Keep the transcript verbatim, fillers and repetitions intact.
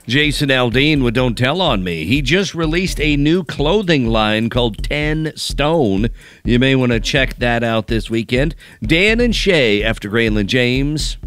Jason Aldean with Don't Tell on Me. He just released a new clothing line called ten stone. You may want to check that out this weekend. Dan and Shay after Grayland James.